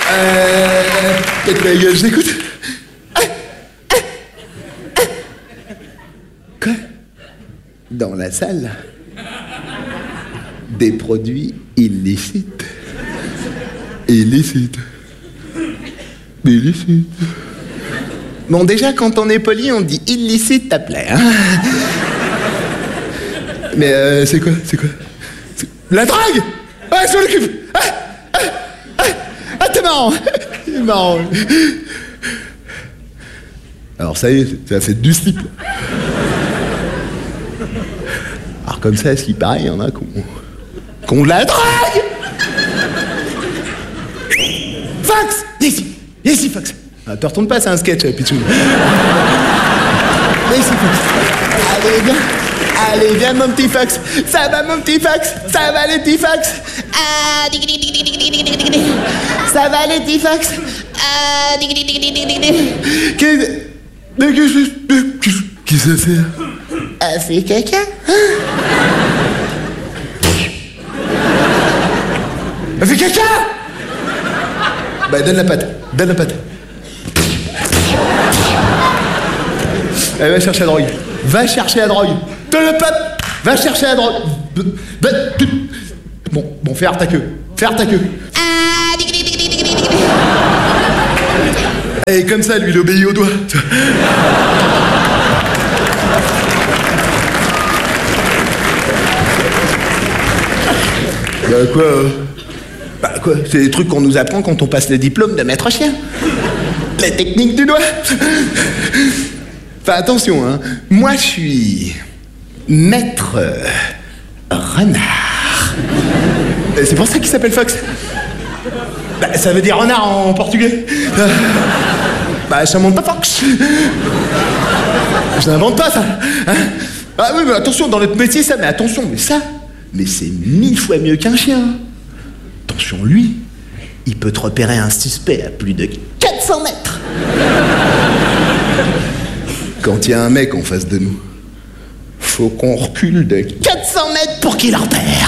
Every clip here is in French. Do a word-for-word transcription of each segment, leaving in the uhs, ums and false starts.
Euh... Pète la gueule, je t'écoute. Quoi? Dans la salle, des produits illicites. Illicites. Illicites. Bon, déjà, quand on est poli, on dit illicite, t'as plaît, hein? Mais euh, c'est quoi? C'est quoi? C'est... La drague! Ouais, je m'en occupe! Ah, ah, ah, ah, t'es marrant! T'es marrant! Alors, ça y est, ça fait du slip. Alors, comme ça, ce qui paraît, il y en a qu'on... qu'on la drague! Fox! Viens ici! Viens ici, Fox! Ah, te retourne pas, c'est un sketch, Pichou. Viens ici, Fox! Allez, viens! Allez, viens, mon petit Fox! Ça va, mon petit Fox? Ça va, les petits Fox? Ah, dig dig dig dig dig dig dig dig. Ça va, les petits Fox? Ah, dig dig dig dig dig dig. Qu'est-ce que ça fait? Elle fait caca? Elle fait caca? Bah, donne la patte. Donne la patte. Elle va chercher la drogue. Va chercher la drogue. Donne la patte. Va chercher la drogue. Bon, bon, ferme ta queue. Ferme ta queue. Et comme ça, lui, il obéit au doigt. Bah quoi euh... Bah quoi, c'est des trucs qu'on nous apprend quand on passe le diplôme de maître chien. La technique du doigt. Enfin, attention, hein. Moi, je suis... maître... renard. Et c'est pour ça qu'il s'appelle Fox. Bah, ça veut dire renard en portugais. Bah, je n'invente pas Fox. Je n'invente pas ça. Hein. Ah oui, mais attention, dans notre métier, ça, mais attention, mais ça... mais c'est mille fois mieux qu'un chien. Attention, lui, il peut te repérer un suspect à plus de quatre cents mètres. Quand il y a un mec en face de nous, faut qu'on recule de quatre cents mètres pour qu'il le repère.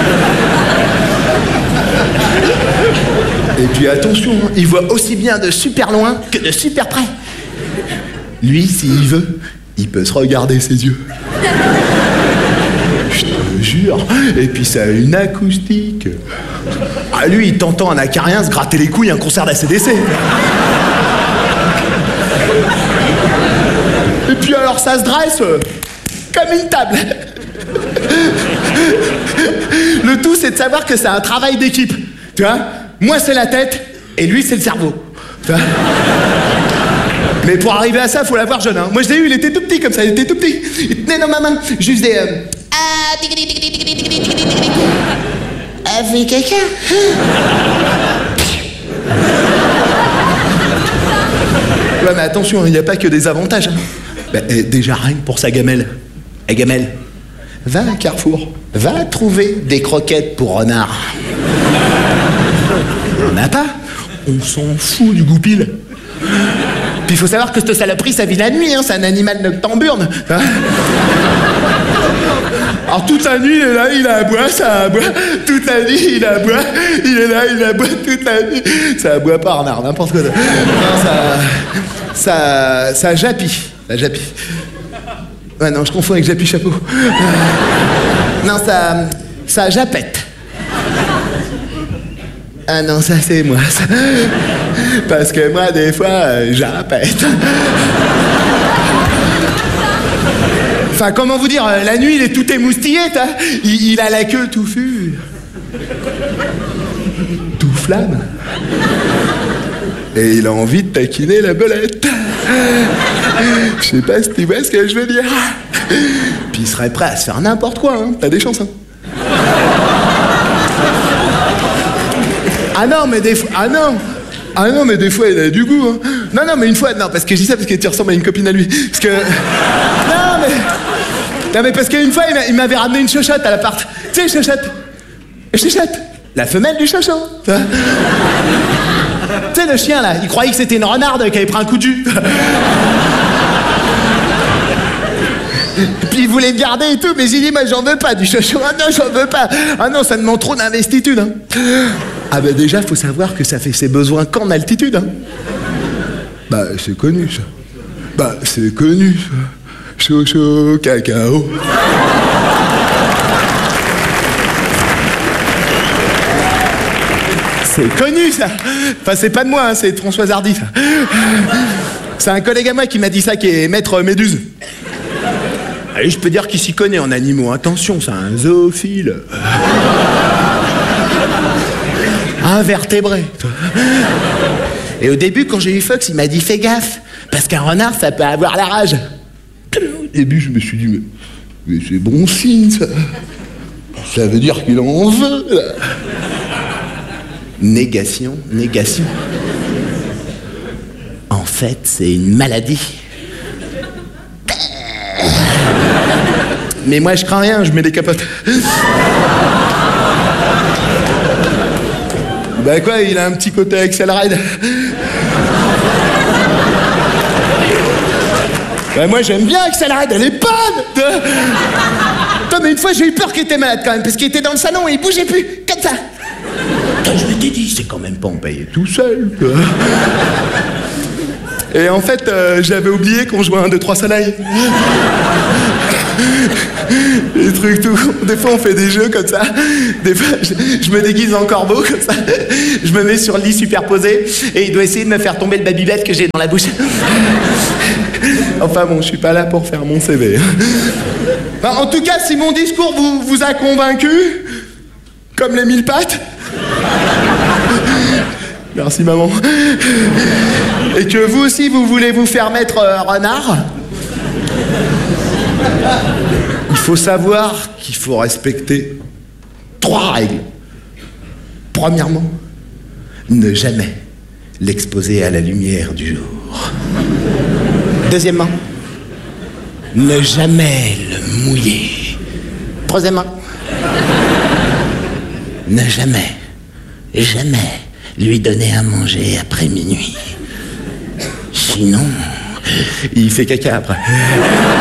Et puis attention, il voit aussi bien de super loin que de super près. Lui, s'il veut, il peut se regarder ses yeux. Je te jure. Et puis ça a une acoustique. Ah, lui, il t'entend un acarien se gratter les couilles à un concert d'A C D C. Et puis alors ça se dresse euh, comme une table. Le tout, c'est de savoir que c'est un travail d'équipe. Tu vois, moi c'est la tête et lui c'est le cerveau. Tu vois. Mais pour arriver à ça, faut l'avoir jeune. Hein. Moi je l'ai eu, il était tout petit comme ça, il était tout petit. Il tenait dans ma main juste des... Euh... Ah, tigri, tigri, tigri, tigri, tigri, tigri, tigri. Ah, fait caca. Ouais, mais attention, il n'y a pas que des avantages. Hein. Bah, eh, déjà, rien que pour sa gamelle. Eh, gamelle, va à Carrefour, va trouver des croquettes pour renard. On n'a pas. On s'en fout du goupil. Puis il faut savoir que cette saloperie, ça vit la nuit, hein, c'est un animal noctamburne. Hein. Alors toute la nuit, il est là, il aboie, ça aboie. Toute la nuit, il aboie, il est là, il aboie toute la nuit. Ça aboie pas, renard, n'importe quoi. Non, ça... Ça... Ça jappit. Ça jappit. Ouais, non, je confonds avec Jappy Chapeau. Non, ça... Ça jappette. Ah non, ça c'est moi, ça. Parce que moi, des fois, euh, jappette. Enfin, comment vous dire, la nuit, il est tout émoustillé, t'as. Il, il a la queue touffue. Tout flamme. Et il a envie de taquiner la belette. Je sais pas si tu vois ce que je veux dire. Puis il serait prêt à se faire n'importe quoi, hein. T'as des chances, hein. Ah non, mais des fois... Ah non Ah non, mais des fois, il a du goût, hein. Non, non, mais une fois... Non, parce que je dis ça parce que tu ressembles à une copine à lui. Parce que... Non, mais... Non, mais parce qu'une fois, il m'avait ramené une chochotte à l'appart. Tu sais, chochotte. Chochotte. La femelle du chochot. Tu sais, le chien, là, il croyait que c'était une renarde qui avait pris un coup de jus. Puis voulait me garder et tout, mais j'ai dit, moi, j'en veux pas du chocho. Ah non, j'en veux pas. Ah non, ça demande trop d'investitude. Hein. Ah bah déjà, faut savoir que ça fait ses besoins qu'en altitude. Hein. Bah, c'est connu, ça. Bah, c'est connu, ça. Chocho, cacao. C'est connu, ça. Enfin, c'est pas de moi, hein, c'est de Françoise Hardy, ça. C'est un collègue à moi qui m'a dit ça, qui est maître Méduse. Allez, je peux dire qu'il s'y connaît en animaux. Attention, c'est un zoophile. Invertébré. Et au début, quand j'ai eu Fox, il m'a dit, fais gaffe, parce qu'un renard, ça peut avoir la rage. Au début, je me suis dit, mais, mais c'est bon signe, ça. Ça veut dire qu'il en veut, là. Négation, négation. En fait, c'est une maladie. Mais moi, je crains rien, je mets des capotes. Bah quoi, il a un petit côté Axel Red. Bah moi, j'aime bien Axel Red, elle est bonne. Attends, mais une fois, j'ai eu peur qu'il était malade quand même, parce qu'il était dans le salon et il bougeait plus, comme ça. Putain, je m'étais dit, c'est quand même pas en payer tout seul, quoi. Et en fait, euh, j'avais oublié qu'on jouait un, deux, trois soleil. Les trucs tout. Des fois, on fait des jeux comme ça. Des fois, je, je me déguise en corbeau comme ça. Je me mets sur le lit superposé et il doit essayer de me faire tomber le babybel que j'ai dans la bouche. Enfin bon, je suis pas là pour faire mon C V. Enfin, en tout cas, si mon discours vous, vous a convaincu, comme les mille pattes. Merci maman. Et que vous aussi vous voulez vous faire mettre euh, renard, il faut savoir qu'il faut respecter trois règles. Premièrement, ne jamais l'exposer à la lumière du jour. Deuxièmement, ne jamais le mouiller. Troisièmement, ne jamais, jamais lui donner à manger après minuit. Sinon, il fait caca après.